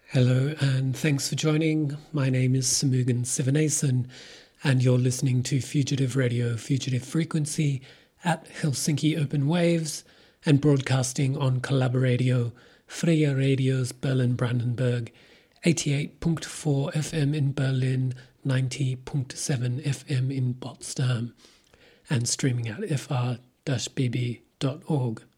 Hello and thanks for joining. My name is Samugan Sivanason and you're listening to Fugitive Radio Fugitive Frequency at Helsinki Open Waves and broadcasting on Collaboradio, Freya Radio's Berlin-Brandenburg, 88.4 FM in Berlin, 90.7 FM in Potsdam, and streaming at fr-bb.org.